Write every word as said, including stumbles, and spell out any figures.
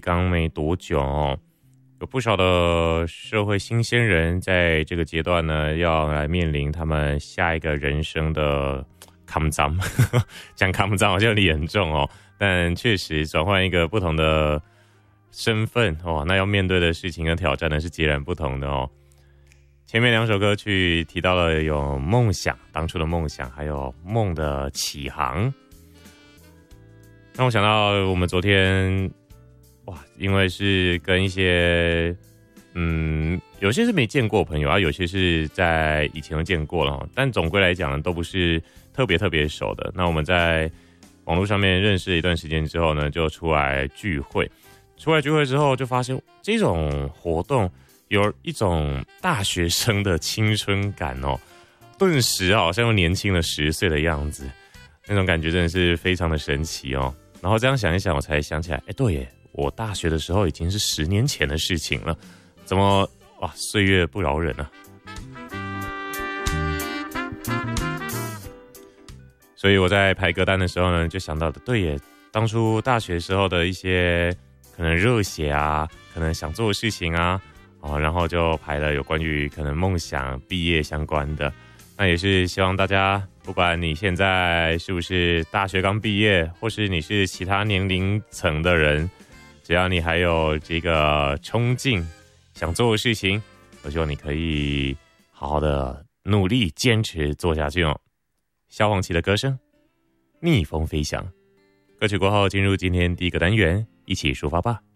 刚没多久哦，有不少的社会新鲜人在这个阶段呢，要来面临他们下一个人生的抗战。讲抗战好像有点严重哦，但确实转换一个不同的身份哦，那要面对的事情跟挑战呢是截然不同的哦。前面两首歌曲提到了有梦想，当初的梦想，还有梦的起航。让我想到我们昨天，哇，因为是跟一些，嗯，有些是没见过朋友啊，有些是在以前都见过了，但总归来讲都不是特别特别熟的。那我们在网络上面认识了一段时间之后呢，就出来聚会。出来聚会之后，就发现这种活动有一种大学生的青春感哦，顿时好像又年轻了十岁的样子，那种感觉真的是非常的神奇哦。然后这样想一想，我才想起来，哎，对耶，我大学的时候已经是十年前的事情了，怎么哇，岁月不饶人啊！所以我在排歌单的时候呢，就想到的，对耶，当初大学时候的一些可能热血啊，可能想做的事情啊。哦，然后就排了有关于可能梦想、毕业相关的，那也是希望大家，不管你现在是不是大学刚毕业，或是你是其他年龄层的人，只要你还有这个冲劲，想做的事情，我希望你可以好好的努力坚持做下去哦。萧煌奇的歌声，逆风飞翔。歌曲过后，进入今天第一个单元，一起出发吧。